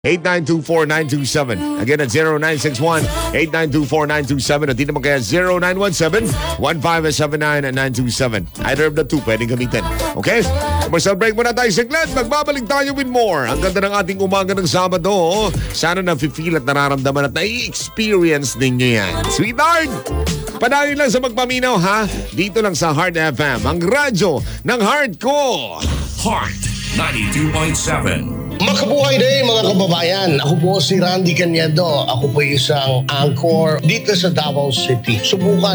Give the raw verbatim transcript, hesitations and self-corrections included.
eight nine two four nine two seven. Again at zero nine six one eight nine two four nine two seven. At di naman kaya zero nine one seven one five seven nine nine two seven. Either of the two pwedeng gamitin. Okay? Commercial break muna tayo saglit. Magbabalik tayo with more. Ang ganda ng ating umaga ng Sabado. Sana na-feel at nararamdaman at na-experience ninyo yan. Sweetheart! Panangin lang sa magpaminaw ha. Dito lang sa Heart F M. Ang radyo ng heart ko. Heart ninety-two point seven. Makabuhay day mga kababayan. Ako po si Randy Cañedo. Ako po isang anchor dito sa Davao City. Subukan